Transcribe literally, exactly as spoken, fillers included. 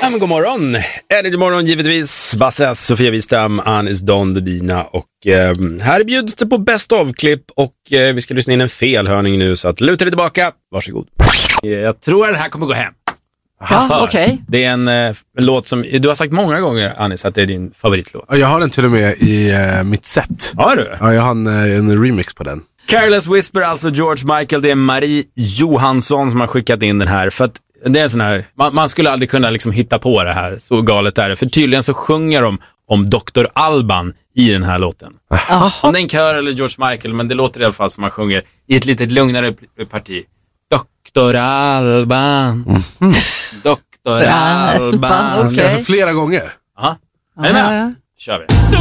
Ja, men god morgon. Energy morgon givetvis. Basse, Sofia Wistam, Anis Don Debina och eh, här bjuds det på best of-klipp och eh, vi ska lyssna in en felhörning nu så att luta dig tillbaka. Varsågod. Jag tror att det här kommer gå hem. Ja, okej. Okay. Det är en, eh, en låt som du har sagt många gånger, Anis, att det är din favoritlåt. Jag har den till och med i eh, mitt set. Har du? Ja, jag har en, en remix på den. Careless Whisper, alltså George Michael. Det är Marie Johansson som har skickat in den här. För att det är sån här, man, man skulle aldrig kunna liksom hitta på det här. Så galet är det. För tydligen så sjunger de om doktor Alban i den här låten. Aha. Om det är en kör eller George Michael, men det låter i alla fall som man sjunger i ett lite lugnare parti. doktor Alban. Mm. doktor Alban. Okay. Flera gånger. Aha. Är ni med? Ja, ja. Kör vi. So